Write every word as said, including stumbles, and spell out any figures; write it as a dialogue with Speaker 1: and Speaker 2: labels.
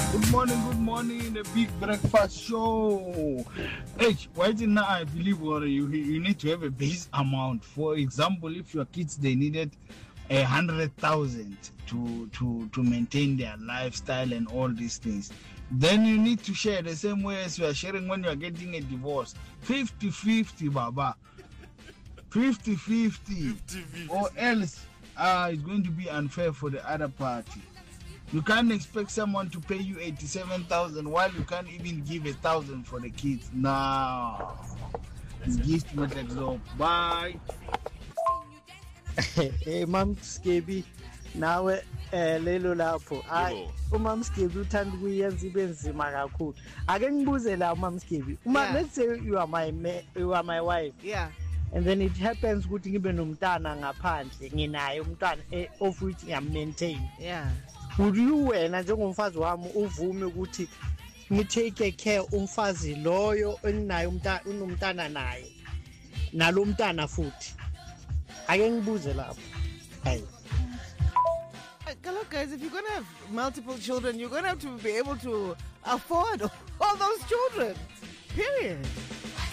Speaker 1: Good morning, good morning, the big breakfast show. Hey, why didn't I believe what you you need to have a base amount? For example, if your kids they needed a hundred thousand to to to maintain their lifestyle and all these things, then you need to share the same way as you are sharing when you are getting a divorce. fifty-fifty, Baba. fifty-fifty. Or else uh, it's going to be unfair for the other party. You can't expect someone to pay you eighty-seven thousand while you can't even give a thousand for the kids. No. It's gift method law. Bye.
Speaker 2: Hey, Mam Skebi. Nawe eh lelo lapho. Hayi, uMam Skebi uthanda ukuyenza ibe nzima kakhulu. Ake ngibuze la uMam Skebi. Uma
Speaker 3: Yeah.
Speaker 2: let's say you are my ma- you are my wife.
Speaker 3: Yeah.
Speaker 2: And then it happens ukuthi ngibe nomntana ngaphandle nginaye umntana eh, of which ngiyam maintain.
Speaker 3: Yeah.
Speaker 2: Would you wena njengomfazi wami uvume ukuthi ngitake care umfazi loyo enginaye umntana unomntana naye nalo mntana futhi? Ake ngibuze lapho. Hayi.
Speaker 3: Uh, Look, guys, if you're going to have multiple children, you're going to have to be able to afford all those children. Period.